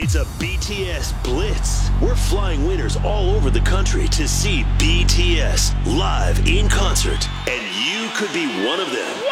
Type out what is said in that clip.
It's a BTS Blitz. We're flying winners all over the country to see BTS live in concert, and you could be one of them.